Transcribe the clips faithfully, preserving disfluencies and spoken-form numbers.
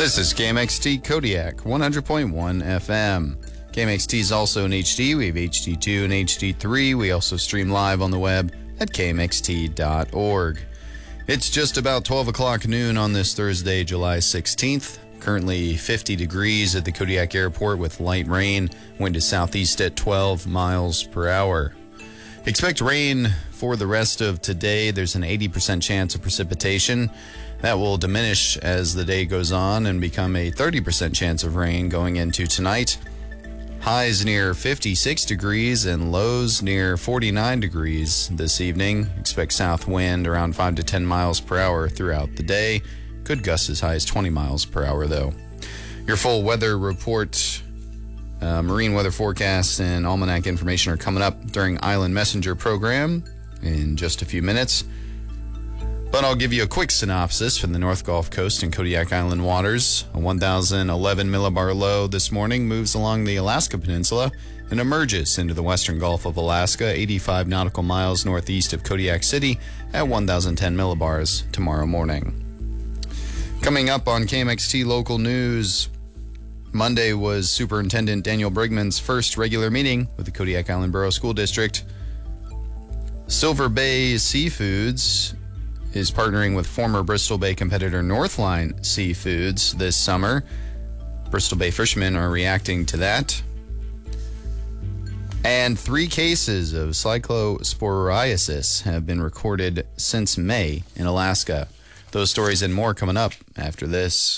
This is K M X T Kodiak, one hundred point one F M. K M X T is also in H D. We have H D two and H D three. We also stream live on the web at K M X T dot org. It's just about twelve o'clock noon on this Thursday, July sixteenth. Currently fifty degrees at the Kodiak Airport with light rain. Wind is southeast at twelve miles per hour. Expect rain for the rest of today. There's an eighty percent chance of precipitation. That will diminish as the day goes on and become a thirty percent chance of rain going into tonight. Highs near fifty-six degrees and lows near forty-nine degrees this evening. Expect south wind around five to ten miles per hour throughout the day. Could gust as high as twenty miles per hour, though. Your full weather report, uh, marine weather forecasts, and almanac information are coming up during Island Messenger program in just a few minutes. But I'll give you a quick synopsis from the North Gulf Coast and Kodiak Island waters. A one thousand eleven millibar low this morning moves along the Alaska Peninsula and emerges into the western Gulf of Alaska, eighty-five nautical miles northeast of Kodiak City at one thousand ten millibars tomorrow morning. Coming up on K M X T Local News, Monday was Superintendent Daniel Brigman's first regular meeting with the Kodiak Island Borough School District. Silver Bay Seafoods is partnering with former Bristol Bay competitor Northline Seafoods this summer. Bristol Bay fishermen are reacting to that. And three cases of cyclosporiasis have been recorded since May in Alaska. Those stories and more coming up after this.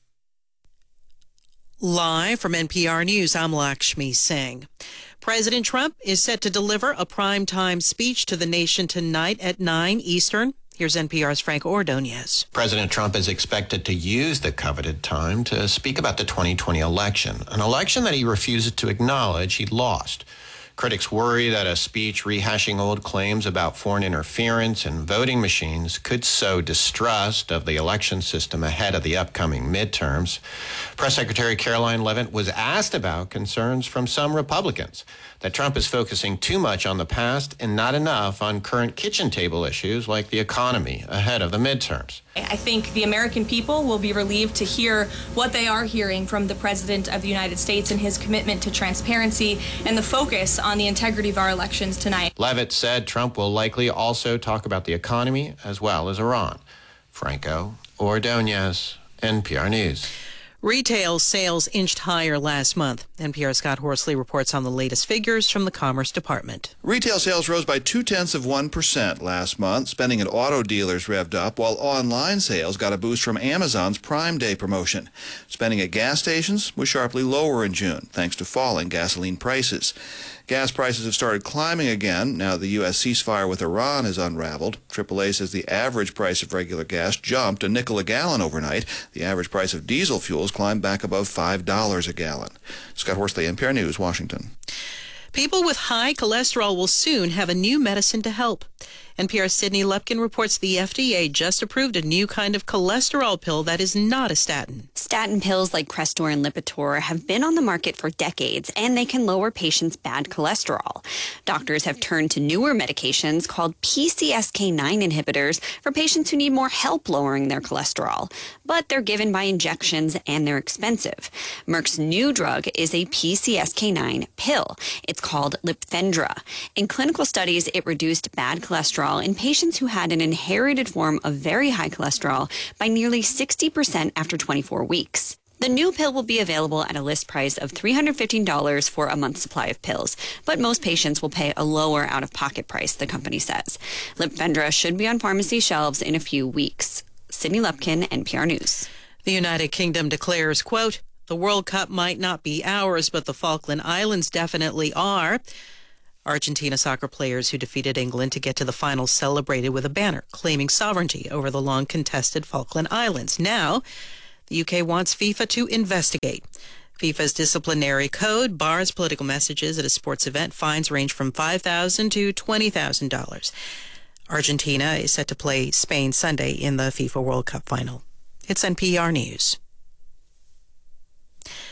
Live from N P R News, I'm Lakshmi Singh. President Trump is set to deliver a primetime speech to the nation tonight at nine Eastern. Here's N P R's Frank Ordonez. President Trump is expected to use the coveted time to speak about the twenty twenty election, an election that he refuses to acknowledge he lost. Critics worry that a speech rehashing old claims about foreign interference and voting machines could sow distrust of the election system ahead of the upcoming midterms. Press Secretary Caroline Leavitt was asked about concerns from some Republicans that Trump is focusing too much on the past and not enough on current kitchen table issues like the economy ahead of the midterms. I think the American people will be relieved to hear what they are hearing from the President of the United States and his commitment to transparency and the focus on the integrity of our elections tonight. Leavitt said Trump will likely also talk about the economy as well as Iran. Franco Ordonez, N P R News. Retail sales inched higher last month. N P R's Scott Horsley reports on the latest figures from the Commerce Department. Retail sales rose by two-tenths of one percent last month. Spending at auto dealers revved up, while online sales got a boost from Amazon's Prime Day promotion. Spending at gas stations was sharply lower in June, thanks to falling gasoline prices. Gas prices have started climbing again now the U S ceasefire with Iran has unraveled. triple A says the average price of regular gas jumped a nickel a gallon overnight. The average price of diesel fuels climbed back above five dollars a gallon. Scott Horsley, N P R News, Washington. People with high cholesterol will soon have a new medicine to help. N P R's Sydney Lupkin reports the F D A just approved a new kind of cholesterol pill that is not a statin. Statin pills like Crestor and Lipitor have been on the market for decades, and they can lower patients' bad cholesterol. Doctors have turned to newer medications called P C S K nine inhibitors for patients who need more help lowering their cholesterol. But they're given by injections, and they're expensive. Merck's new drug is a P C S K nine pill. It's called Lipfendra. In clinical studies, it reduced bad cholesterol in patients who had an inherited form of very high cholesterol by nearly sixty percent after twenty-four weeks. The new pill will be available at a list price of three hundred fifteen dollars for a month's supply of pills, but most patients will pay a lower out-of-pocket price, the company says. Lipfendra should be on pharmacy shelves in a few weeks. Sydney Lupkin, N P R News. The United Kingdom declares, quote, "The World Cup might not be ours, but the Falkland Islands definitely are." Argentina soccer players who defeated England to get to the final celebrated with a banner claiming sovereignty over the long-contested Falkland Islands. Now, the U K wants FIFA to investigate. FIFA's disciplinary code bars political messages at a sports event. Fines range from five thousand dollars to twenty thousand dollars. Argentina is set to play Spain Sunday in the FIFA World Cup final. It's N P R News.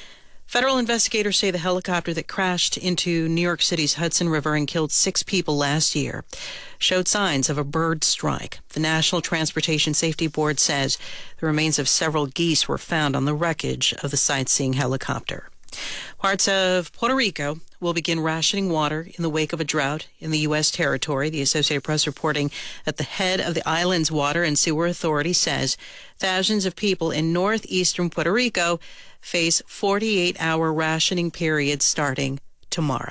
Federal investigators say the helicopter that crashed into New York City's Hudson River and killed six people last year showed signs of a bird strike. The National Transportation Safety Board says the remains of several geese were found on the wreckage of the sightseeing helicopter. Parts of Puerto Rico will begin rationing water in the wake of a drought in the U S territory. The Associated Press reporting that the head of the island's Water and Sewer Authority says thousands of people in northeastern Puerto Rico face forty-eight hour rationing periods starting tomorrow.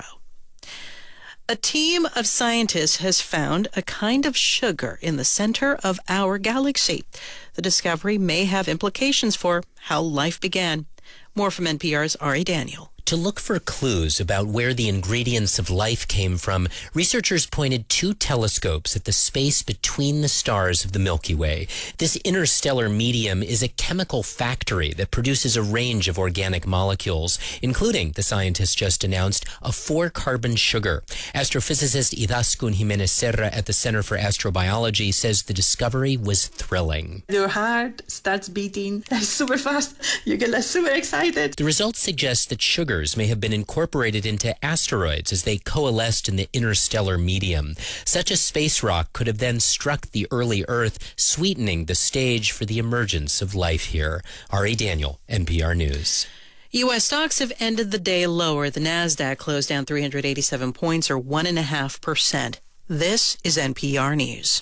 A team of scientists has found a kind of sugar in the center of our galaxy. The discovery may have implications for how life began. More from N P R's Ari Daniel. To look for clues about where the ingredients of life came from, researchers pointed two telescopes at the space between the stars of the Milky Way. This interstellar medium is a chemical factory that produces a range of organic molecules, including, the scientists just announced, a four-carbon sugar. Astrophysicist Idaskun Jimenez Serra at the Center for Astrobiology says the discovery was thrilling. Your heart starts beating super fast. You get like, super excited. The results suggest that sugar may have been incorporated into asteroids as they coalesced in the interstellar medium. Such a space rock could have then struck the early Earth, sweetening the stage for the emergence of life here. Ari Daniel, N P R News. U S stocks have ended the day lower. The NASDAQ closed down three hundred eighty-seven points, or one point five percent. This is N P R News.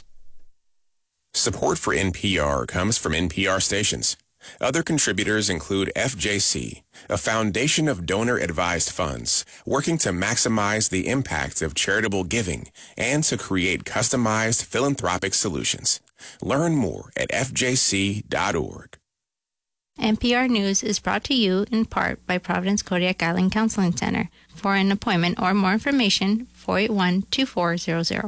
Support for N P R comes from N P R stations. Other contributors include F J C, a foundation of donor-advised funds working to maximize the impact of charitable giving and to create customized philanthropic solutions. Learn more at F J C dot org. N P R News is brought to you in part by Providence Kodiak Island Counseling Center. For an appointment or more information, four eight one, two four zero zero.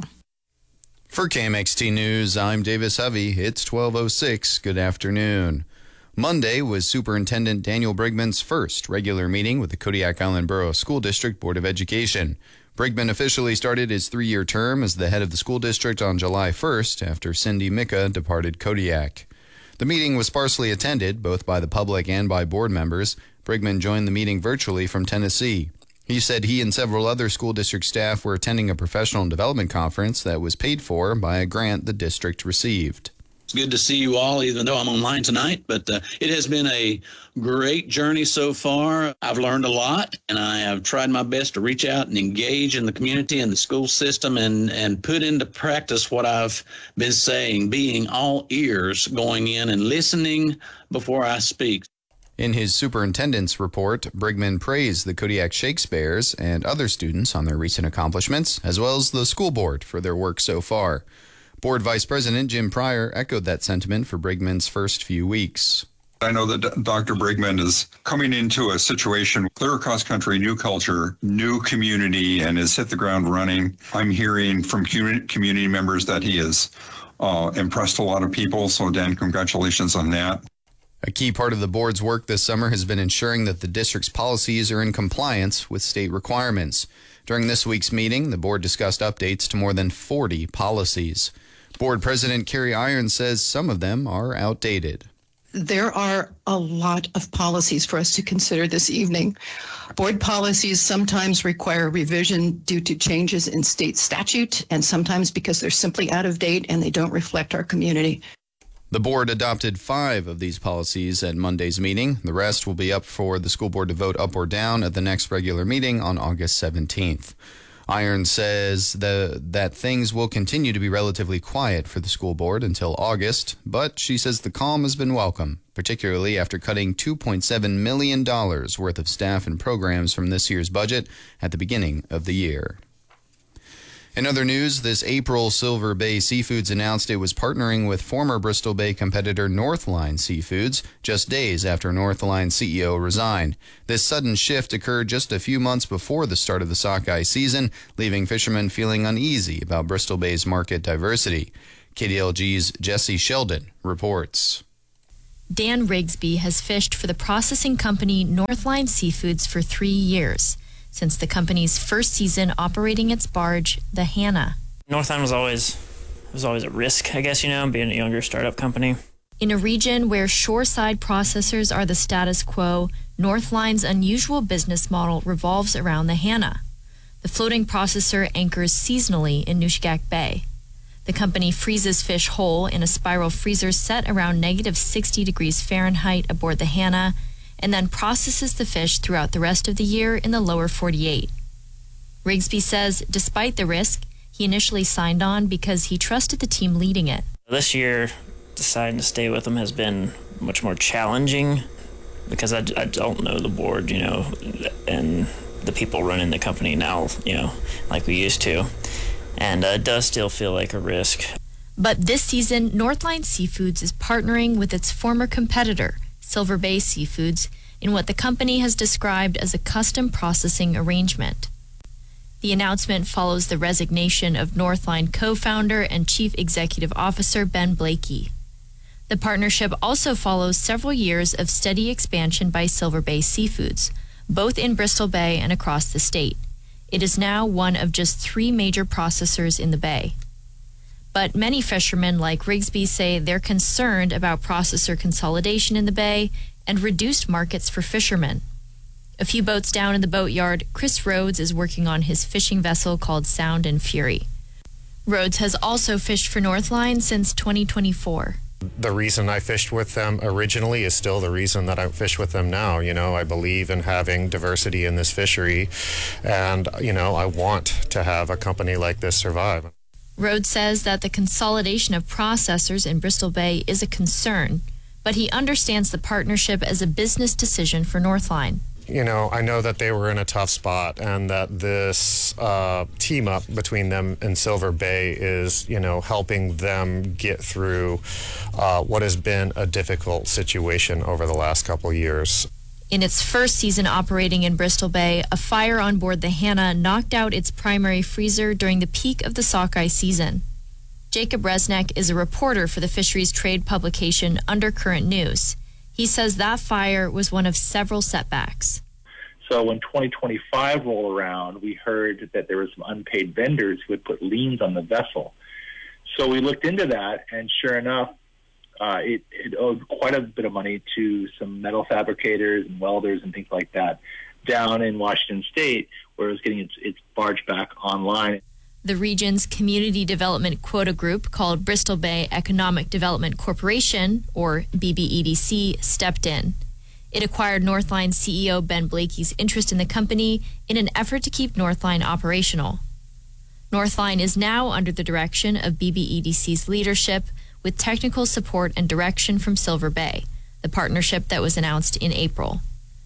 For K M X T News, I'm Davis Hovey. It's twelve oh six. Good afternoon. Monday was Superintendent Daniel Brigman's first regular meeting with the Kodiak Island Borough School District Board of Education. Brigman officially started his three-year term as the head of the school district on July first after Cindy Micka departed Kodiak. The meeting was sparsely attended, both by the public and by board members. Brigman joined the meeting virtually from Tennessee. He said he and several other school district staff were attending a professional development conference that was paid for by a grant the district received. It's good to see you all, even though I'm online tonight, but uh, it has been a great journey so far. I've learned a lot, and I have tried my best to reach out and engage in the community and the school system and, and put into practice what I've been saying, being all ears, going in and listening before I speak. In his superintendent's report, Brigman praised the Kodiak Shakespeares and other students on their recent accomplishments, as well as the school board for their work so far. Board Vice President Jim Pryor echoed that sentiment for Brigman's first few weeks. I know that Doctor Brigman is coming into a situation, clear across country, new culture, new community, and has hit the ground running. I'm hearing from community members that he has uh, impressed a lot of people. So, Dan, congratulations on that. A key part of the board's work this summer has been ensuring that the district's policies are in compliance with state requirements. During this week's meeting, the board discussed updates to more than forty policies. Board President Carrie Irons says some of them are outdated. There are a lot of policies for us to consider this evening. Board policies sometimes require revision due to changes in state statute, and sometimes because they're simply out of date and they don't reflect our community. The board adopted five of these policies at Monday's meeting. The rest will be up for the school board to vote up or down at the next regular meeting on August seventeenth. Irons says the, that things will continue to be relatively quiet for the school board until August, but she says the calm has been welcome, particularly after cutting two point seven million dollars worth of staff and programs from this year's budget at the beginning of the year. In other news, this April, Silver Bay Seafoods announced it was partnering with former Bristol Bay competitor Northline Seafoods just days after Northline's C E O resigned. This sudden shift occurred just a few months before the start of the sockeye season, leaving fishermen feeling uneasy about Bristol Bay's market diversity. K D L G's Jesse Sheldon reports. Dan Rigsby has fished for the processing company Northline Seafoods for three years. Since the company's first season operating its barge, the Hannah. Northline was always was always a risk, I guess, you know, being a younger startup company. In a region where shoreside processors are the status quo, Northline's unusual business model revolves around the Hannah. The floating processor anchors seasonally in Nushagak Bay. The company freezes fish whole in a spiral freezer set around negative sixty degrees Fahrenheit aboard the Hannah, and then processes the fish throughout the rest of the year in the lower forty-eight. Rigsby says despite the risk, he initially signed on because he trusted the team leading it. This year, deciding to stay with them has been much more challenging because I, I don't know the board, you know, and the people running the company now, you know, like we used to. And uh, it does still feel like a risk. But this season, Northline Seafoods is partnering with its former competitor, Silver Bay Seafoods, in what the company has described as a custom processing arrangement. The announcement follows the resignation of Northline co-founder and chief executive officer Ben Blakey. The partnership also follows several years of steady expansion by Silver Bay Seafoods, both in Bristol Bay and across the state. It is now one of just three major processors in the bay. But many fishermen like Rigsby say they're concerned about processor consolidation in the bay and reduced markets for fishermen. A few boats down in the boatyard, Chris Rhodes is working on his fishing vessel called Sound and Fury. Rhodes has also fished for Northline since twenty twenty-four. The reason I fished with them originally is still the reason that I fish with them now. You know, I believe in having diversity in this fishery, and, you know, I want to have a company like this survive. Rhodes says that the consolidation of processors in Bristol Bay is a concern, but he understands the partnership as a business decision for Northline. You know, I know that they were in a tough spot, and that this uh, team up between them and Silver Bay is, you know, helping them get through uh, what has been a difficult situation over the last couple of years. In its first season operating in Bristol Bay, a fire on board the Hannah knocked out its primary freezer during the peak of the sockeye season. Jacob Resnick is a reporter for the fisheries trade publication Undercurrent News. He says that fire was one of several setbacks. So when twenty twenty-five rolled around, we heard that there were some unpaid vendors who had put liens on the vessel. So we looked into that, and sure enough, uh, it, it owed quite a bit of money to some metal fabricators and welders and things like that down in Washington State, where it was getting its, its barge back online. The region's community development quota group, called Bristol Bay Economic Development Corporation, or B B E D C, stepped in. It acquired Northline C E O Ben Blakey's interest in the company in an effort to keep Northline operational. Northline is now under the direction of B B E D C's leadership, with technical support and direction from Silver Bay, the partnership that was announced in April.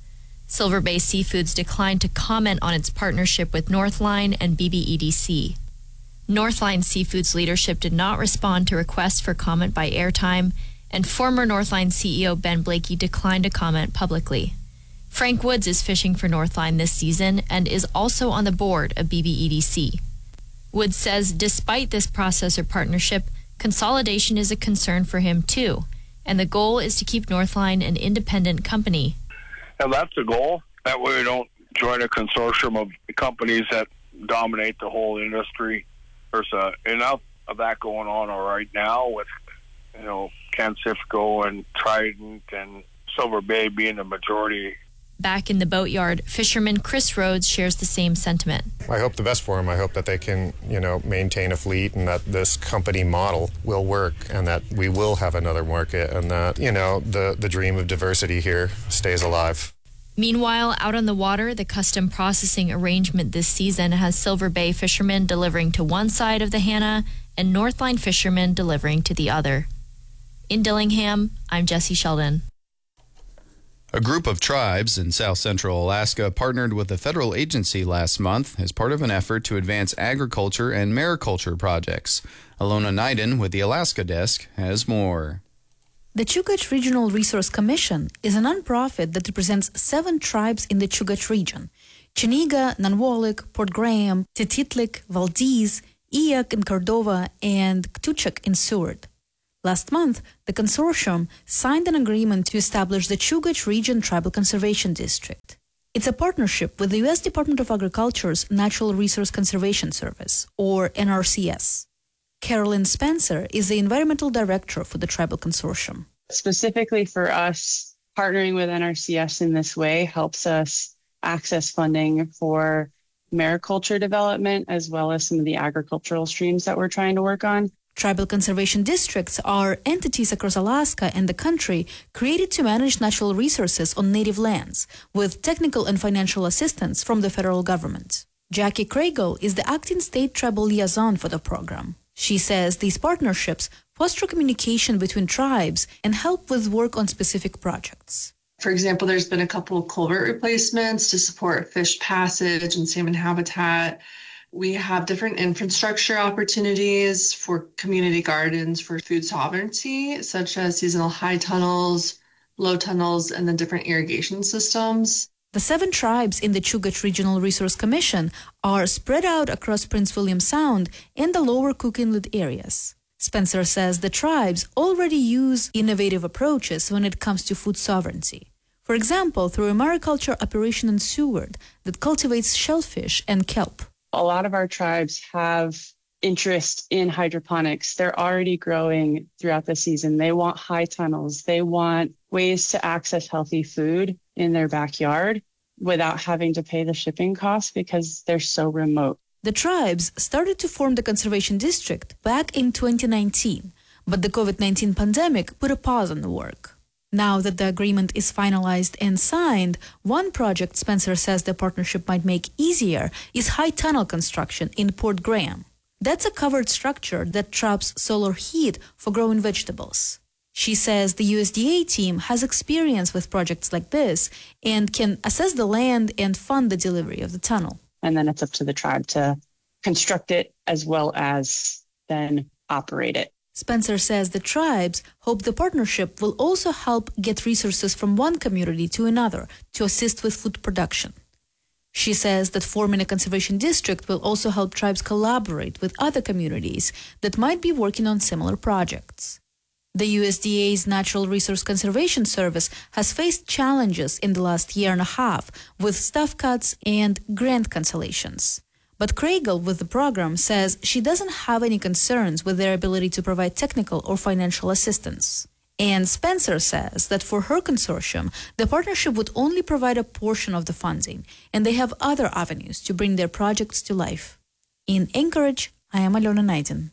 Silver Bay Seafoods declined to comment on its partnership with Northline and B B E D C. Northline Seafoods leadership did not respond to requests for comment by airtime, and former Northline C E O Ben Blakey declined to comment publicly. Frank Woods is fishing for Northline this season and is also on the board of B B E D C. Woods says despite this processor partnership, consolidation is a concern for him too, and the goal is to keep Northline an independent company. And that's the goal. That way we don't join a consortium of companies that dominate the whole industry. There's uh, enough of that going on right now with, you know, Cancifco and Trident and Silver Bay being the majority. Back in the boatyard, fisherman Chris Rhodes shares the same sentiment. I hope the best for them. I hope that they can, you know, maintain a fleet, and that this company model will work, and that we will have another market, and that, you know, the, the dream of diversity here stays alive. Meanwhile, out on the water, the custom processing arrangement this season has Silver Bay fishermen delivering to one side of the Hannah and Northline fishermen delivering to the other. In Dillingham, I'm Jesse Sheldon. A group of tribes in south central Alaska partnered with a federal agency last month as part of an effort to advance agriculture and mariculture projects. Alona Naiden with the Alaska Desk has more. The Chugach Regional Resource Commission is a nonprofit that represents seven tribes in the Chugach region: Chiniga, Nanwalik, Port Graham, Tititlik, Valdez, Eyak in Cordova, and Ktuchak in Seward. Last month, the consortium signed an agreement to establish the Chugach Region Tribal Conservation District. It's a partnership with the U S Department of Agriculture's Natural Resource Conservation Service, or N R C S. Carolyn Spencer is the environmental director for the tribal consortium. Specifically for us, partnering with N R C S in this way helps us access funding for mariculture development as well as some of the agricultural streams that we're trying to work on. Tribal conservation districts are entities across Alaska and the country created to manage natural resources on native lands with technical and financial assistance from the federal government. Jackie Craigle is the acting state tribal liaison for the program. She says these partnerships foster communication between tribes and help with work on specific projects. For example, there's been a couple of culvert replacements to support fish passage and salmon habitat. We have different infrastructure opportunities for community gardens for food sovereignty, such as seasonal high tunnels, low tunnels, and then different irrigation systems. The seven tribes in the Chugach Regional Resource Commission are spread out across Prince William Sound and the lower Cook Inlet areas. Spencer says the tribes already use innovative approaches when it comes to food sovereignty. For example, through a mariculture operation in Seward that cultivates shellfish and kelp. A lot of our tribes have interest in hydroponics. They're already growing throughout the season. They want high tunnels. They want ways to access healthy food in their backyard without having to pay the shipping costs because they're so remote. The tribes started to form the conservation district back in twenty nineteen, but the COVID nineteen pandemic put a pause on the work. Now that the agreement is finalized and signed, one project Spencer says the partnership might make easier is high tunnel construction in Port Graham. That's a covered structure that traps solar heat for growing vegetables. She says the U S D A team has experience with projects like this and can assess the land and fund the delivery of the tunnel. And then it's up to the tribe to construct it as well as then operate it. Spencer says the tribes hope the partnership will also help get resources from one community to another to assist with food production. She says that forming a conservation district will also help tribes collaborate with other communities that might be working on similar projects. The U S D A's Natural Resource Conservation Service has faced challenges in the last year and a half with staff cuts and grant cancellations. But Craigle with the program says she doesn't have any concerns with their ability to provide technical or financial assistance. And Spencer says that for her consortium, the partnership would only provide a portion of the funding, and they have other avenues to bring their projects to life. In Anchorage, I am Alona Naiden.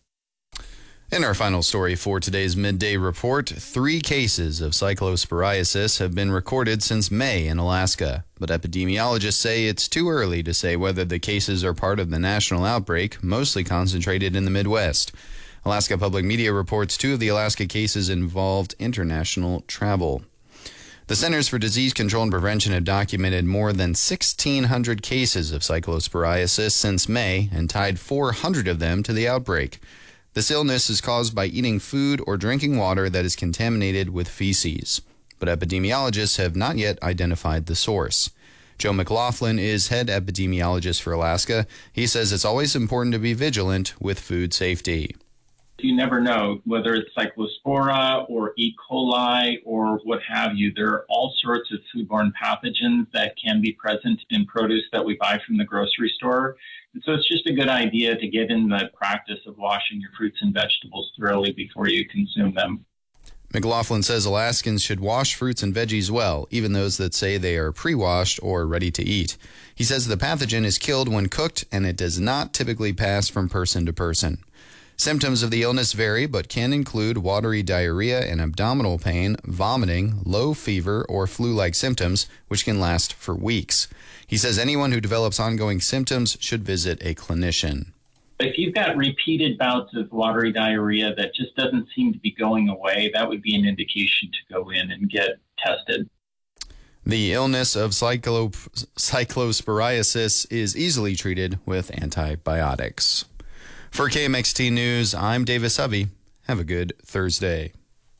In our final story for today's midday report, three cases of cyclosporiasis have been recorded since May in Alaska, but epidemiologists say it's too early to say whether the cases are part of the national outbreak, mostly concentrated in the Midwest. Alaska Public Media reports two of the Alaska cases involved international travel. The Centers for Disease Control and Prevention have documented more than sixteen hundred cases of cyclosporiasis since May and tied four hundred of them to the outbreak. This illness is caused by eating food or drinking water that is contaminated with feces, but epidemiologists have not yet identified the source. Joe McLaughlin is head epidemiologist for Alaska. He says it's always important to be vigilant with food safety. You never know whether it's cyclospora or E. coli or what have you. There are all sorts of foodborne pathogens that can be present in produce that we buy from the grocery store. And so it's just a good idea to get in the practice of washing your fruits and vegetables thoroughly before you consume them. McLaughlin says Alaskans should wash fruits and veggies well, even those that say they are pre-washed or ready to eat. He says the pathogen is killed when cooked and it does not typically pass from person to person. Symptoms of the illness vary, but can include watery diarrhea and abdominal pain, vomiting, low fever, or flu-like symptoms, which can last for weeks. He says anyone who develops ongoing symptoms should visit a clinician. If you've got repeated bouts of watery diarrhea that just doesn't seem to be going away, that would be an indication to go in and get tested. The illness of cyclo- cyclosporiasis is easily treated with antibiotics. For K M X T News, I'm Davis Hovey. Have a good Thursday.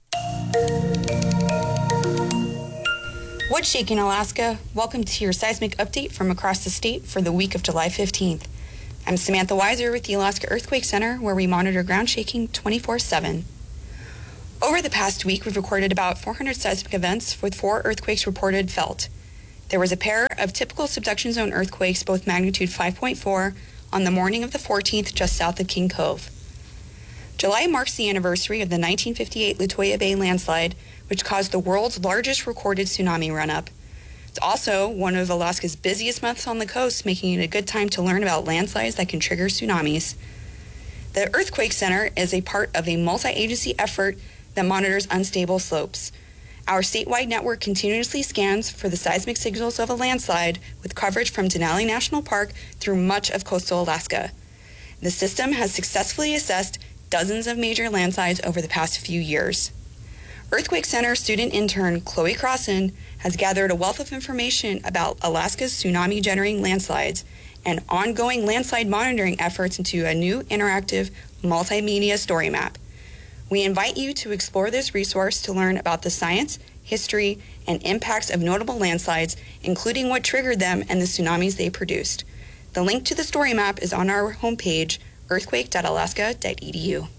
What's shaking, Alaska? Welcome to your seismic update from across the state for the week of July fifteenth. I'm Samantha Weiser with the Alaska Earthquake Center, where we monitor ground shaking twenty-four seven. Over the past week, we've recorded about four hundred seismic events, with four earthquakes reported felt. There was a pair of typical subduction zone earthquakes, both magnitude five point four, on the morning of the fourteenth just south of King Cove. July marks the anniversary of the nineteen fifty-eight Latoya Bay landslide, which caused the world's largest recorded tsunami run-up. It's also one of Alaska's busiest months on the coast, making it a good time to learn about landslides that can trigger tsunamis. The Earthquake Center is a part of a multi-agency effort that monitors unstable slopes. Our statewide network continuously scans for the seismic signals of a landslide with coverage from Denali National Park through much of coastal Alaska. The system has successfully assessed dozens of major landslides over the past few years. Earthquake Center student intern Chloe Crossan has gathered a wealth of information about Alaska's tsunami-generating landslides and ongoing landslide monitoring efforts into a new interactive multimedia story map. We invite you to explore this resource to learn about the science, history, and impacts of notable landslides, including what triggered them and the tsunamis they produced. The link to the story map is on our homepage, earthquake dot alaska dot e d u.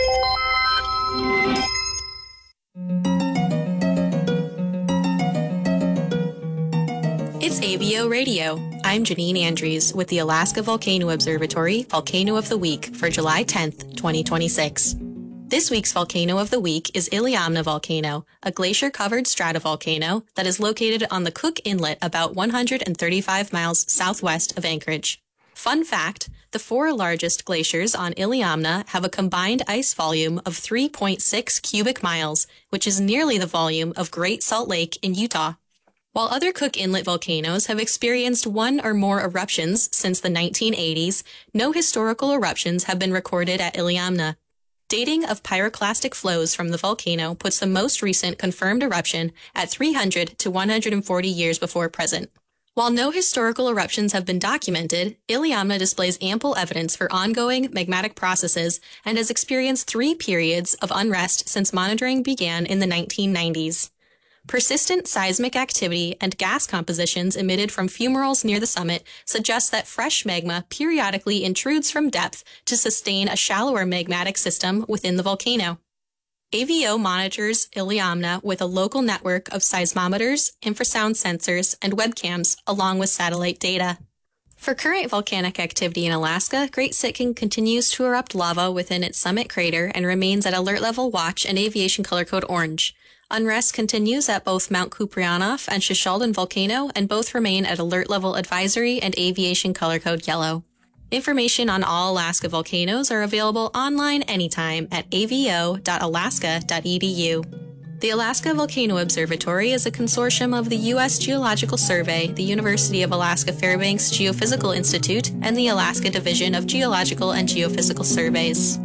It's A B O Radio. I'm Janine Andrews with the Alaska Volcano Observatory Volcano of the Week for July tenth, twenty twenty-six. This week's Volcano of the Week is Iliamna Volcano, a glacier-covered stratovolcano that is located on the Cook Inlet about one hundred thirty-five miles southwest of Anchorage. Fun fact, the four largest glaciers on Iliamna have a combined ice volume of three point six cubic miles, which is nearly the volume of Great Salt Lake in Utah. While other Cook Inlet volcanoes have experienced one or more eruptions since the nineteen eighties, no historical eruptions have been recorded at Iliamna. Dating of pyroclastic flows from the volcano puts the most recent confirmed eruption at three hundred to one hundred forty years before present. While no historical eruptions have been documented, Iliamna displays ample evidence for ongoing magmatic processes and has experienced three periods of unrest since monitoring began in the nineteen nineties. Persistent seismic activity and gas compositions emitted from fumaroles near the summit suggest that fresh magma periodically intrudes from depth to sustain a shallower magmatic system within the volcano. A V O monitors Iliamna with a local network of seismometers, infrasound sensors, and webcams, along with satellite data. For current volcanic activity in Alaska, Great Sitkin continues to erupt lava within its summit crater and remains at alert level watch and aviation color code orange. Unrest continues at both Mount Kuprianof and Shishaldin Volcano, and both remain at alert level advisory and aviation color code yellow. Information on all Alaska volcanoes are available online anytime at a v o dot alaska dot e d u. The Alaska Volcano Observatory is a consortium of the U S Geological Survey, the University of Alaska Fairbanks Geophysical Institute, and the Alaska Division of Geological and Geophysical Surveys.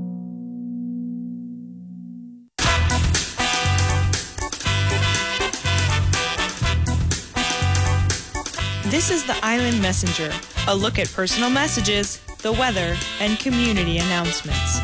This is the Island Messenger, a look at personal messages, the weather, and community announcements.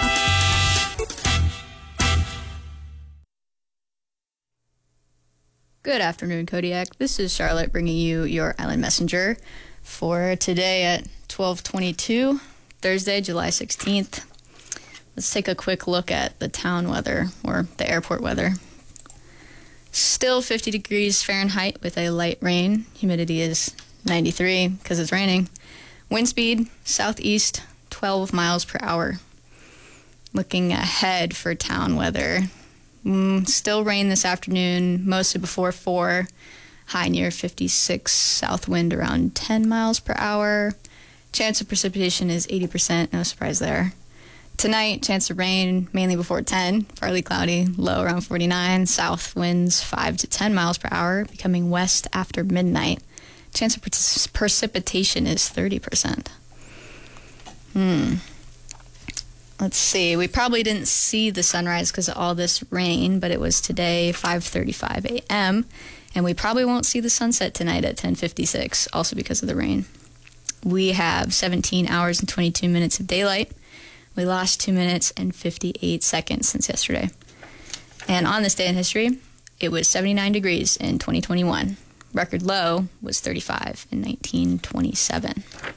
Good afternoon, Kodiak. This is Charlotte bringing you your Island Messenger for today at twelve twenty-two, Thursday, July sixteenth. Let's take a quick look at the town weather, or the airport weather. Still fifty degrees Fahrenheit with a light rain. Humidity is ninety-three because it's raining. Wind speed, southeast, twelve miles per hour. Looking ahead for town weather. Mm, still rain this afternoon, mostly before four. High near fifty-six, south wind around ten miles per hour. Chance of precipitation is eighty percent, no surprise there. Tonight, chance of rain mainly before ten, partly cloudy, low around forty-nine, south winds five to ten miles per hour, becoming west after midnight. Chance of pre- precipitation is thirty percent. Hmm. Let's see, we probably didn't see the sunrise because of all this rain, but it was today, five thirty-five a m, and we probably won't see the sunset tonight at ten fifty-six, also because of the rain. We have seventeen hours and twenty-two minutes of daylight. We lost two minutes and fifty-eight seconds since yesterday. And on this day in history, it was seventy-nine degrees in twenty twenty-one. Record low was thirty-five in nineteen twenty-seven.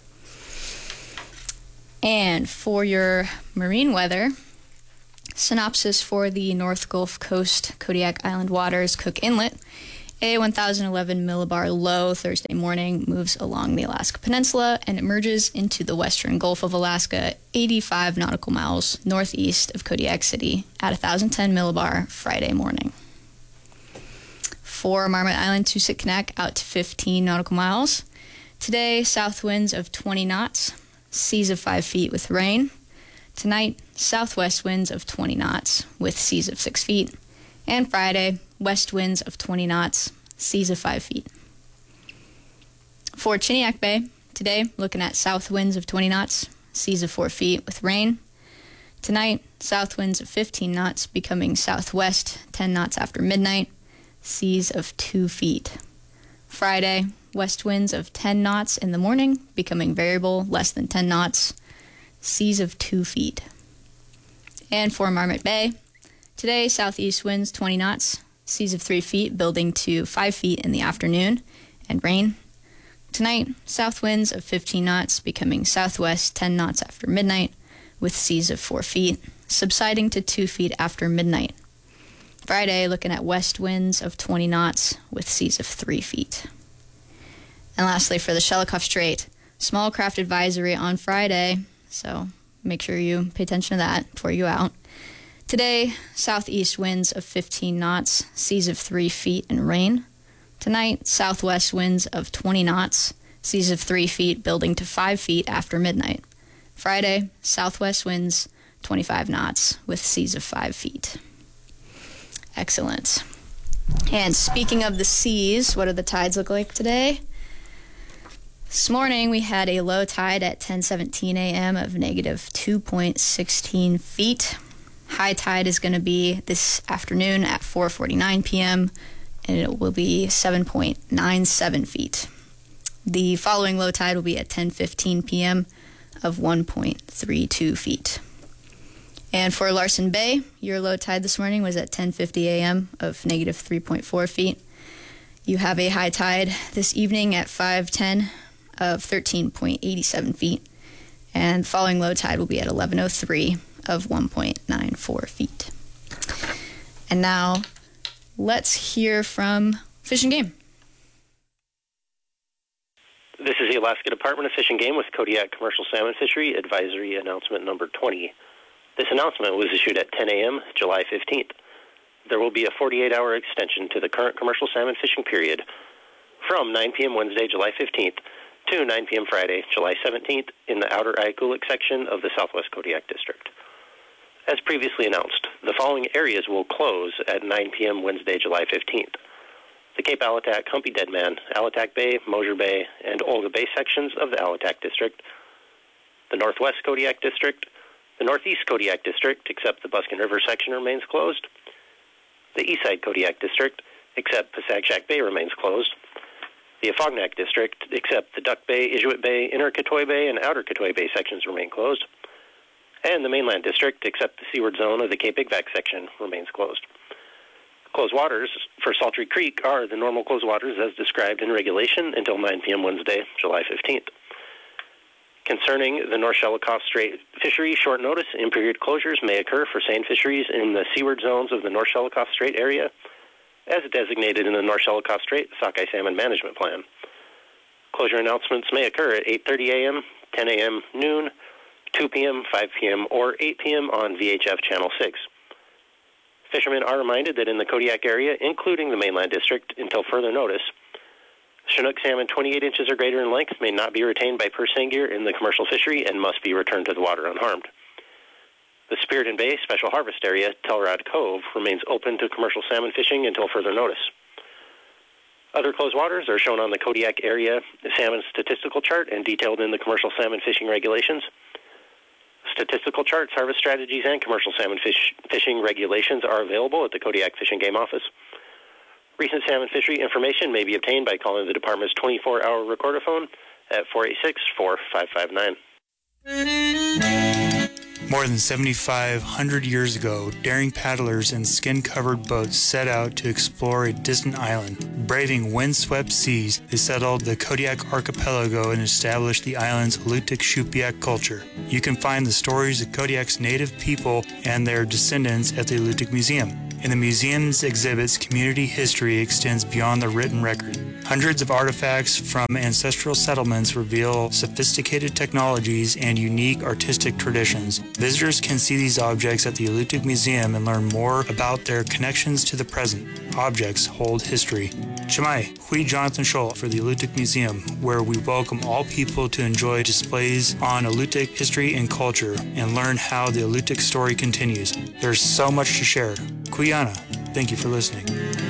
And for your marine weather, synopsis for the North Gulf Coast, Kodiak Island waters, Cook Inlet. A one thousand eleven millibar low Thursday morning moves along the Alaska Peninsula and emerges into the western Gulf of Alaska, eighty-five nautical miles northeast of Kodiak City at one thousand ten millibar Friday morning. For Marmot Island to Sitkinak, out to fifteen nautical miles. Today, south winds of twenty knots, seas of five feet with rain. Tonight, southwest winds of twenty knots with seas of six feet. And Friday, west winds of twenty knots, seas of five feet. For Chiniak Bay, today, looking at south winds of twenty knots, seas of four feet with rain. Tonight, south winds of fifteen knots, becoming southwest ten knots after midnight, seas of two feet. Friday, west winds of ten knots in the morning, becoming variable, less than ten knots, seas of two feet. And for Marmot Bay, today, southeast winds twenty knots, seas of three feet, building to five feet in the afternoon, and rain. Tonight, south winds of fifteen knots, becoming southwest ten knots after midnight, with seas of four feet, subsiding to two feet after midnight. Friday, looking at west winds of twenty knots, with seas of three feet. And lastly, for the Shelikof Strait, small craft advisory on Friday, so make sure you pay attention to that before you out. Today, southeast winds of fifteen knots, seas of three feet and rain. Tonight, southwest winds of twenty knots, seas of three feet, building to five feet after midnight. Friday, southwest winds twenty-five knots with seas of five feet. Excellent. And speaking of the seas, what do the tides look like today? This morning, we had a low tide at ten seventeen a.m. of negative two point one six feet. High tide is going to be this afternoon at four forty-nine p.m., and it will be seven point nine seven feet. The following low tide will be at ten fifteen p.m. of one point three two feet. And for Larsen Bay, your low tide this morning was at ten fifty a.m. of negative three point four feet. You have a high tide this evening at five ten of thirteen point eight seven feet. And following low tide will be at eleven oh three of one point nine four feet. And now, let's hear from Fish and Game. This is the Alaska Department of Fish and Game with Kodiak Commercial Salmon Fishery Advisory Announcement Number twenty. This announcement was issued at ten a.m. July fifteenth. There will be a forty-eight hour extension to the current commercial salmon fishing period from nine p.m. Wednesday, July fifteenth to nine p.m. Friday, July seventeenth in the outer Aykulik section of the Southwest Kodiak District. As previously announced, the following areas will close at nine p.m. Wednesday, July fifteenth. The Cape Alatac, Humpy Dead Man, Alatac Bay, Mosier Bay, and Olga Bay sections of the Alatac District, the Northwest Kodiak District, the Northeast Kodiak District, except the Buskin River section remains closed, the Eastside Kodiak District, except Pasagshak Bay remains closed, the Afognak District, except the Duck Bay, Inuit Bay, Inner Katoy Bay, and Outer Katoy Bay sections remain closed, and the Mainland District, except the seaward zone of the Cape Igvac section, remains closed. Closed waters for Saltry Creek are the normal closed waters as described in regulation until nine p.m. Wednesday, July fifteenth. Concerning the North Shelikof Strait fishery, short notice and period closures may occur for seine fisheries in the seaward zones of the North Shelikof Strait area, as designated in the North Shelikof Strait Sockeye Salmon Management Plan. Closure announcements may occur at eight thirty a.m., ten a.m., noon, two p.m., five p.m., or eight p.m. on V H F Channel six. Fishermen are reminded that in the Kodiak area, including the Mainland District, until further notice, Chinook salmon twenty-eight inches or greater in length may not be retained by purse seine gear in the commercial fishery and must be returned to the water unharmed. The Spiriton Bay Special Harvest Area, Telrod Cove, remains open to commercial salmon fishing until further notice. Other closed waters are shown on the Kodiak area salmon statistical chart and detailed in the commercial salmon fishing regulations. Statistical charts, harvest strategies, and commercial salmon fish, fishing regulations are available at the Kodiak Fish and Game Office. Recent salmon fishery information may be obtained by calling the department's twenty-four hour recorder phone at four eight six, four five five nine. More than seventy-five hundred years ago, daring paddlers in skin-covered boats set out to explore a distant island. Braving windswept seas, they settled the Kodiak archipelago and established the island's Alutiiq Shupiaq culture. You can find the stories of Kodiak's native people and their descendants at the Alutiiq Museum. and the museum's exhibits community history extends beyond the written record. Hundreds of artifacts from ancestral settlements reveal sophisticated technologies and unique artistic traditions. Visitors can see these objects at the Alutiiq Museum and learn more about their connections to the present. Objects hold history. Shemai, Hui Jonathan Scholl for the Alutiiq Museum, where we welcome all people to enjoy displays on Alutiiq history and culture and learn how the Alutiiq story continues. There's so much to share. Kuyana, thank you for listening.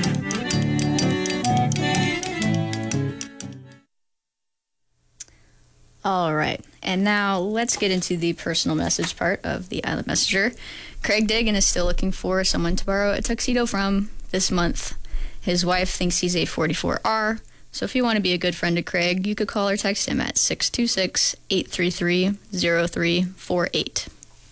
All right, and now let's get into the personal message part of the Island Messenger. Craig Dagan is still looking for someone to borrow a tuxedo from this month. His wife thinks he's a forty-four R, so if you want to be a good friend to Craig, you could call or text him at six two six, eight three three, zero three four eight.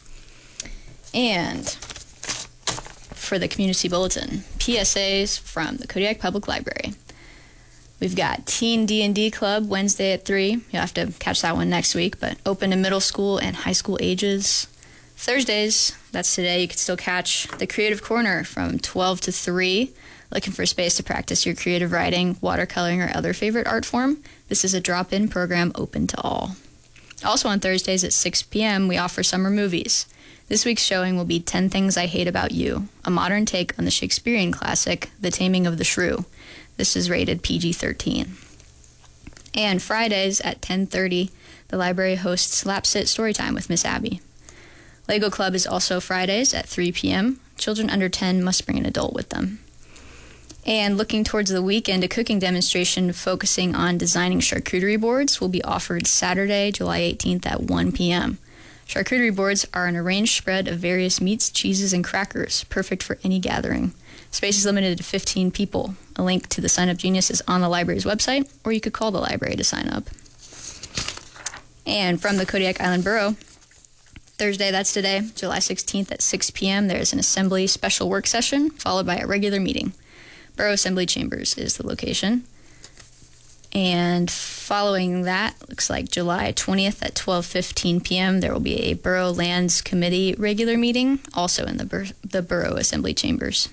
And for the Community Bulletin, P S As from the Kodiak Public Library. We've got Teen D and D Club Wednesday at three. You'll have to catch that one next week, but open to middle school and high school ages. Thursdays, that's today, you can still catch the Creative Corner from twelve to three. Looking for a space to practice your creative writing, watercoloring, or other favorite art form? This is a drop-in program open to all. Also on Thursdays at six p.m., we offer summer movies. This week's showing will be ten Things I Hate About You, a modern take on the Shakespearean classic, The Taming of the Shrew. This is rated P G thirteen. And Fridays at ten thirty, the library hosts Lap Sit Storytime with Miss Abby. Lego Club is also Fridays at three p.m. Children under ten must bring an adult with them. And looking towards the weekend, a cooking demonstration focusing on designing charcuterie boards will be offered Saturday, July eighteenth at one p.m. Charcuterie boards are an arranged spread of various meats, cheeses, and crackers, perfect for any gathering. Space is limited to fifteen people. A link to the Sign Up Genius is on the library's website, or you could call the library to sign up. And from the Kodiak Island Borough, Thursday, that's today, July sixteenth at six p.m., there is an assembly special work session, followed by a regular meeting. Borough Assembly Chambers is the location. And following that, looks like July twentieth at twelve fifteen p.m., there will be a Borough Lands Committee regular meeting, also in the, Bur- the Borough Assembly Chambers.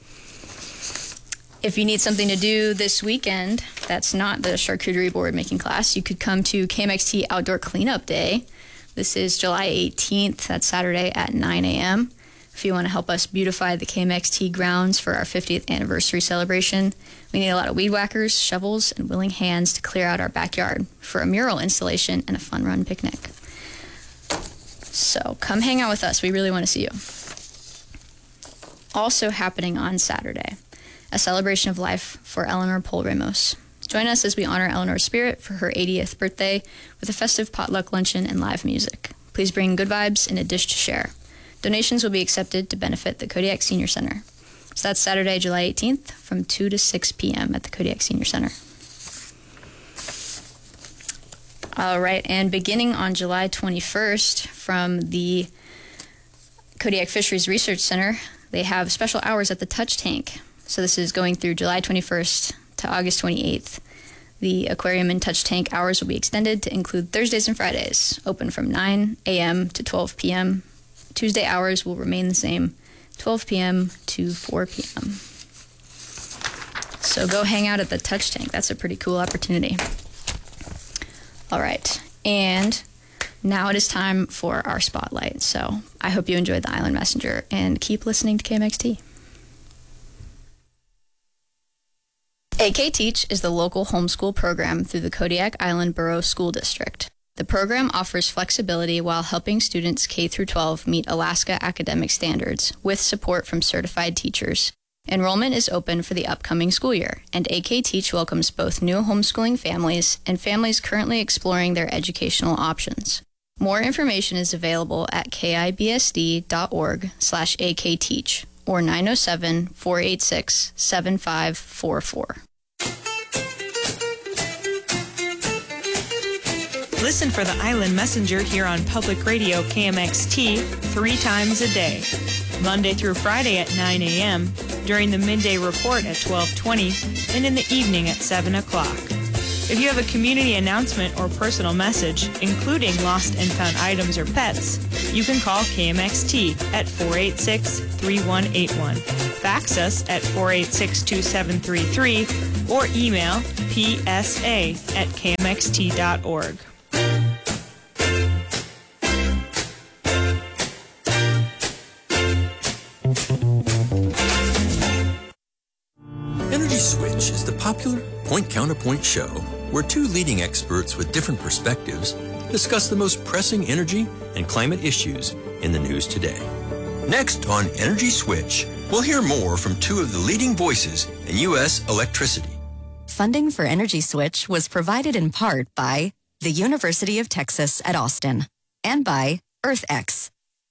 If you need something to do this weekend that's not the charcuterie board making class, you could come to K M X T Outdoor Cleanup Day. This is July eighteenth, that's Saturday at nine a.m. If you want to help us beautify the K M X T grounds for our fiftieth anniversary celebration, we need a lot of weed whackers, shovels, and willing hands to clear out our backyard for a mural installation and a fun run picnic. So come hang out with us. We really want to see you. Also happening on Saturday, a celebration of life for Eleanor Pol Ramos. Join us as we honor Eleanor's spirit for her eightieth birthday with a festive potluck luncheon and live music. Please bring good vibes and a dish to share. Donations will be accepted to benefit the Kodiak Senior Center. So that's Saturday, July eighteenth from two to six p.m. at the Kodiak Senior Center. All right, and beginning on July twenty-first from the Kodiak Fisheries Research Center, they have special hours at the Touch Tank. So this is going through July twenty-first to August twenty-eighth. The aquarium and Touch Tank hours will be extended to include Thursdays and Fridays, open from nine a.m. to twelve p.m. Tuesday hours will remain the same, twelve p.m. to four p.m. So go hang out at the Touch Tank. That's a pretty cool opportunity. All right, and now it is time for our spotlight. So I hope you enjoyed the Island Messenger and keep listening to K M X T. A K Teach is the local homeschool program through the Kodiak Island Borough School District. The program offers flexibility while helping students K through twelve meet Alaska academic standards with support from certified teachers. Enrollment is open for the upcoming school year, and A K Teach welcomes both new homeschooling families and families currently exploring their educational options. More information is available at kibsd.org slash akteach or nine oh seven, four eight six, seven five four four. Listen for the Island Messenger here on Public Radio K M X T three times a day, Monday through Friday at nine a.m., during the midday report at twelve twenty, and in the evening at seven o'clock. If you have a community announcement or personal message, including lost and found items or pets, you can call K M X T at four eight six, three one eight one, fax us at four eight six, two seven three three, or email p s a at k m x t dot org. Energy Switch is the popular point-counterpoint show where two leading experts with different perspectives discuss the most pressing energy and climate issues in the news today. Next on Energy Switch, we'll hear more from two of the leading voices in U S electricity. Funding for Energy Switch was provided in part by the University of Texas at Austin and by EarthX.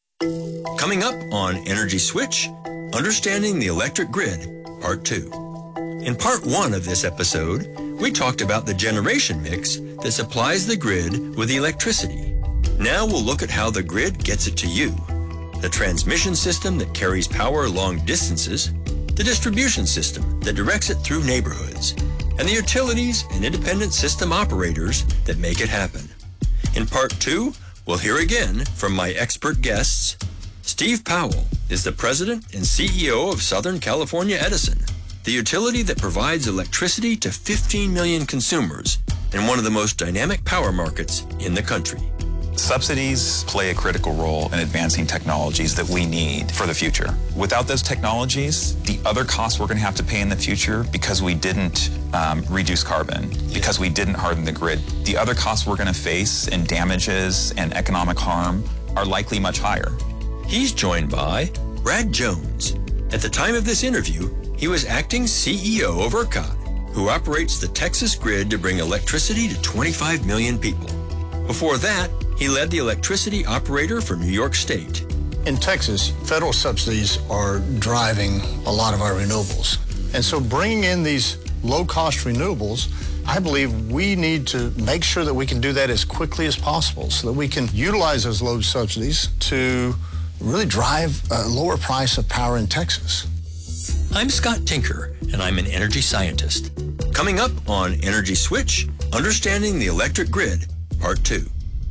Coming up on Energy Switch, Understanding the Electric Grid, Part two. In Part one of this episode, we talked about the generation mix that supplies the grid with electricity. Now we'll look at how the grid gets it to you. The transmission system that carries power long distances, the distribution system that directs it through neighborhoods, and the utilities and independent system operators that make it happen. In Part two, we'll hear again from my expert guests. Steve Powell is the president and C E O of Southern California Edison, the utility that provides electricity to fifteen million consumers in one of the most dynamic power markets in the country. Subsidies play a critical role in advancing technologies that we need for the future. Without those technologies, the other costs we're going to have to pay in the future because we didn't um, reduce carbon, because we didn't harden the grid, the other costs we're going to face in damages and economic harm are likely much higher. He's joined by Brad Jones. At the time of this interview, he was acting C E O of ERCOT, who operates the Texas grid to bring electricity to twenty-five million people. Before that, he led the electricity operator for New York State. In Texas, federal subsidies are driving a lot of our renewables. And so bringing in these low-cost renewables, I believe we need to make sure that we can do that as quickly as possible so that we can utilize those low subsidies to really drive a lower price of power in Texas. I'm Scott Tinker, and I'm an energy scientist. Coming up on Energy Switch, Understanding the Electric Grid, Part two.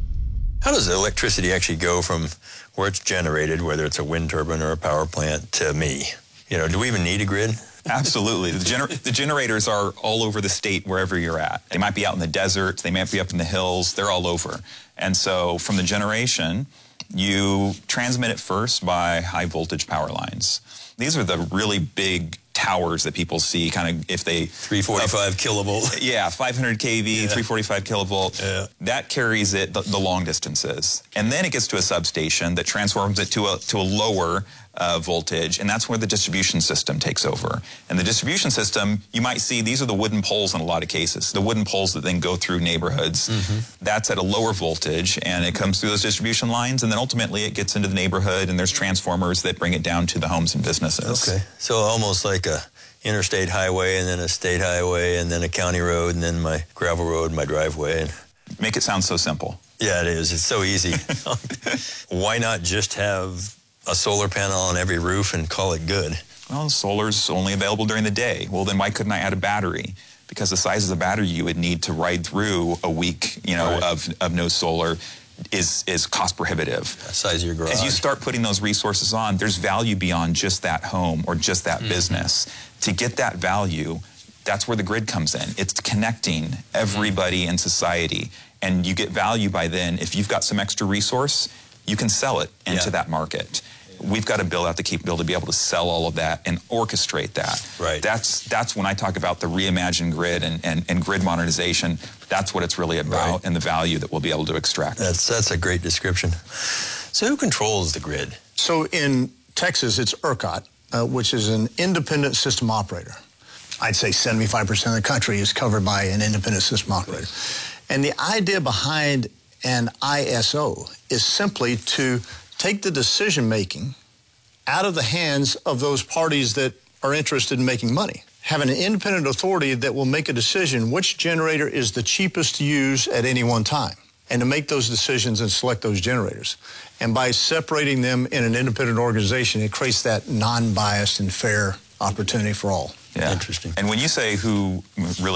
How does the electricity actually go from where it's generated, whether it's a wind turbine or a power plant, to me? You know, do we even need a grid? Absolutely. The, gener- the generators are all over the state, wherever you're at. They might be out in the deserts, they might be up in the hills, they're all over. And so from the generation, you transmit it first by high voltage power lines. These are the really big towers that people see, kind of if they... three forty-five uh, kilovolt. Yeah, five hundred k V, yeah. three forty-five kilovolt. Yeah. That carries it the, the long distances. And then it gets to a substation that transforms it to a, to a lower uh, voltage, and that's where the distribution system takes over. And the distribution system, you might see, these are the wooden poles in a lot of cases, the wooden poles that then go through neighborhoods. Mm-hmm. That's at a lower voltage, and it comes through those distribution lines, and then ultimately it gets into the neighborhood, and there's transformers that bring it down to the homes and businesses. Okay, so almost like a interstate highway, and then a state highway, and then a county road, and then my gravel road, my driveway. Make it sound so simple. Yeah, it is. It's so easy. Why not just have a solar panel on every roof and call it good? Well, solar's only available during the day. Well, then why couldn't I add a battery? Because the size of the battery you would need to ride through a week, you know, right. of, of no solar is is cost prohibitive. The size of your garage. As you start putting those resources on, there's value beyond just that home or just that mm-hmm. business. To get that value, that's where the grid comes in. It's connecting everybody mm-hmm. in society. And you get value by then. If you've got some extra resource, you can sell it into yeah. that market. We've got to build out the capability to be able to sell all of that and orchestrate that. Right. That's that's when I talk about the reimagined grid and, and, and grid modernization. That's what it's really about, right. and the value that we'll be able to extract. That's that's a great description. So who controls the grid? So in Texas, it's ERCOT, uh, which is an independent system operator. I'd say seventy-five percent of the country is covered by an independent system operator. And the idea behind an I S O is simply to take the decision-making out of the hands of those parties that are interested in making money. Having an independent authority that will make a decision which generator is the cheapest to use at any one time, and to make those decisions and select those generators. And by separating them in an independent organization, it creates that non-biased and fair opportunity for all. Yeah. Interesting. And when you say who really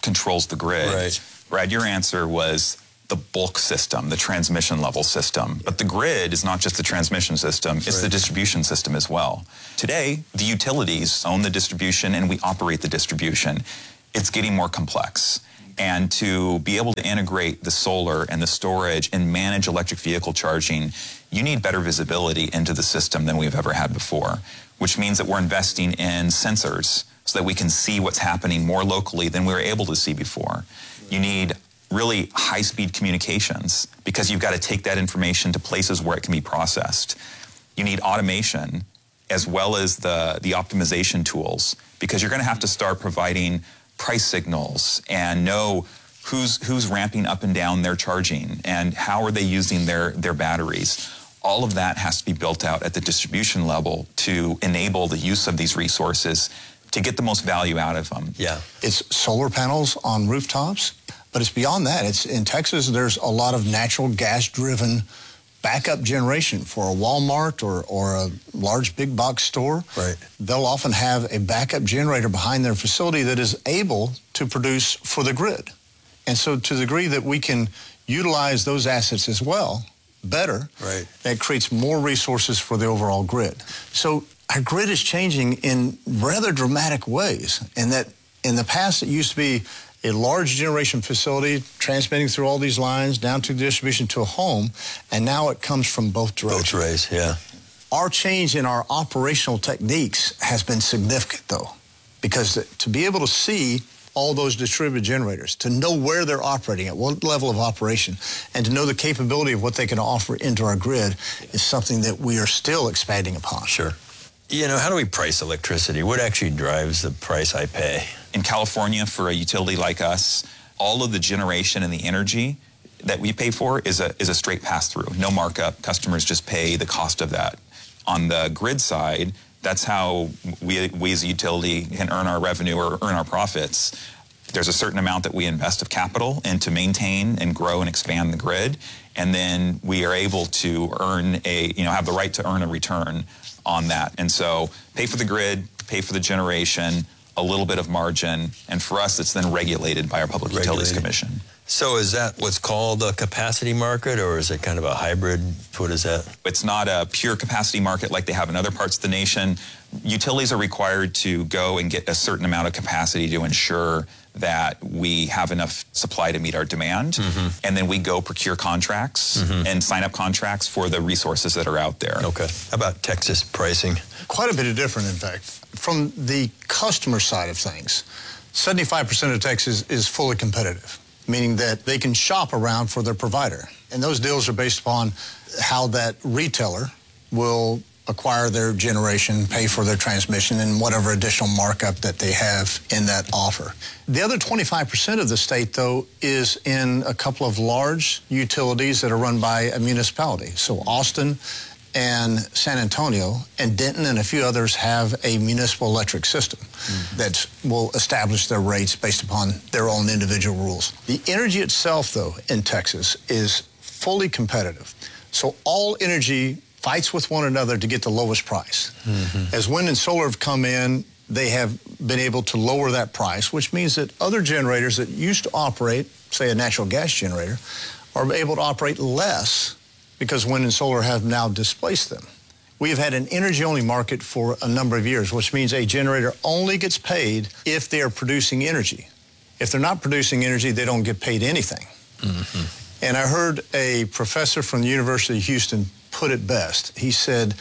controls the grid. Right. Brad, your answer was the bulk system, the transmission level system. But the grid is not just the transmission system, it's the distribution system as well. Today, the utilities own the distribution and we operate the distribution. It's getting more complex. And to be able to integrate the solar and the storage and manage electric vehicle charging, you need better visibility into the system than we've ever had before, which means that we're investing in sensors so that we can see what's happening more locally than we were able to see before. You need really high-speed communications because you've got to take that information to places where it can be processed. You need automation as well as the, the optimization tools because you're going to have to start providing price signals and know who's, who's ramping up and down their charging and how are they using their, their batteries. All of that has to be built out at the distribution level to enable the use of these resources to get the most value out of them. Yeah. It's solar panels on rooftops, but it's beyond that. It's in Texas, there's a lot of natural gas-driven backup generation for a Walmart or, or a large big box store. Right. They'll often have a backup generator behind their facility that is able to produce for the grid. And so to the degree that we can utilize those assets as well, better, right. that creates more resources for the overall grid. So our grid is changing in rather dramatic ways. And that in the past, it used to be a large generation facility transmitting through all these lines down to the distribution to a home, and now it comes from both directions. Both ways, yeah. Our change in our operational techniques has been significant, though, because to be able to see all those distributed generators, to know where they're operating, at what level of operation, and to know the capability of what they can offer into our grid is something that we are still expanding upon. Sure. You know, how do we price electricity? What actually drives the price I pay? In California, for a utility like us, all of the generation and the energy that we pay for is a, is a straight pass-through. No markup. Customers just pay the cost of that. On the grid side, that's how we, we as a utility can earn our revenue or earn our profits. There's a certain amount that we invest of capital and to maintain and grow and expand the grid, and then we are able to earn a, you know, have the right to earn a return on that. And so pay for the grid, pay for the generation, a little bit of margin, and for us, it's then regulated by our Public Utilities Commission. So is that what's called a capacity market, or is it kind of a hybrid? What is that? It's not a pure capacity market like they have in other parts of the nation. Utilities are required to go and get a certain amount of capacity to ensure that we have enough supply to meet our demand. Mm-hmm. And then we go procure contracts mm-hmm. and sign up contracts for the resources that are out there. Okay. How about Texas pricing? Quite a bit of different, in fact. From the customer side of things, seventy-five percent of Texas is fully competitive, meaning that they can shop around for their provider. And those deals are based upon how that retailer will acquire their generation, pay for their transmission, and whatever additional markup that they have in that offer. The other twenty-five percent of the state, though, is in a couple of large utilities that are run by a municipality. So Austin and San Antonio and Denton and a few others have a municipal electric system mm. that will establish their rates based upon their own individual rules. The energy itself, though, in Texas is fully competitive. So all energy fights with one another to get the lowest price. Mm-hmm. As wind and solar have come in, they have been able to lower that price, which means that other generators that used to operate, say a natural gas generator, are able to operate less because wind and solar have now displaced them. We have had an energy-only market for a number of years, which means a generator only gets paid if they are producing energy. If they're not producing energy, they don't get paid anything. Mm-hmm. And I heard a professor from the University of Houston put it best. He said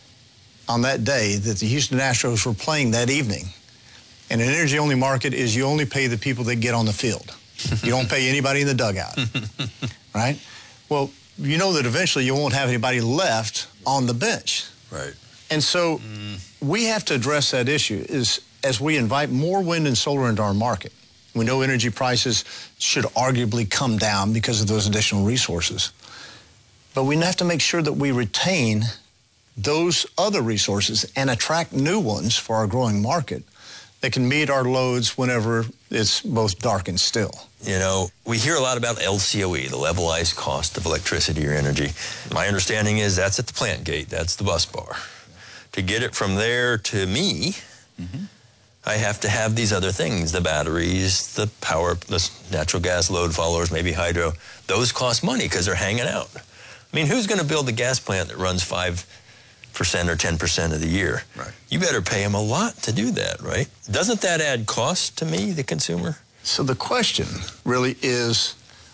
on that day that the Houston Astros were playing that evening, and an energy-only market is you only pay the people that get on the field. You don't pay anybody in the dugout, right? Well, you know that eventually you won't have anybody left on the bench. Right. And so mm. we have to address that issue is as we invite more wind and solar into our market. We know energy prices should arguably come down because of those additional resources. But we have to make sure that we retain those other resources and attract new ones for our growing market that can meet our loads whenever it's both dark and still. You know, we hear a lot about L C O E, the levelized cost of electricity or energy. My understanding is that's at the plant gate. That's the bus bar. To get it from there to me, mm-hmm. I have to have these other things, the batteries, the power, the natural gas load followers, maybe hydro. Those cost money because they're hanging out. I mean, who's going to build a gas plant that runs five percent or ten percent of the year? Right. You better pay them a lot to do that, right? Doesn't that add cost to me, the consumer? So the question really is,